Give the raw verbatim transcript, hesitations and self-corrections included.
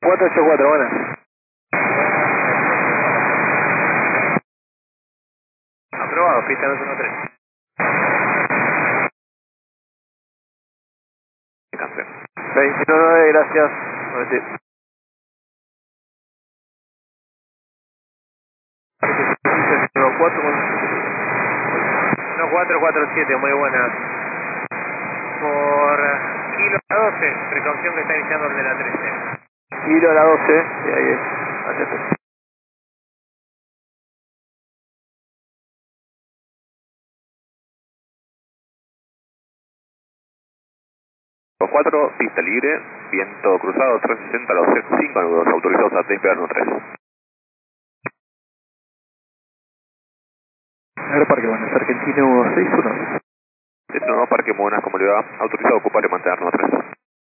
cuatro ocho cuatro, buenas. Aprobado, pista dos uno tres. Cancel. veintinueve, gracias. Buenas noches. uno cuatro cuatro siete, muy buena. Por kilo a doce, precaución que está iniciando el de la trece. Kilo a la doce, y ahí es. Atento. cuatro, pista libre, viento cruzado trescientos sesenta, los cinco nudos, autorizados a despegar uno tres. Aeroparque, buenas, Argentino seis uno. Es un nuevo parque Monas, como le va, autorizado a ocupar y mantener uno tres.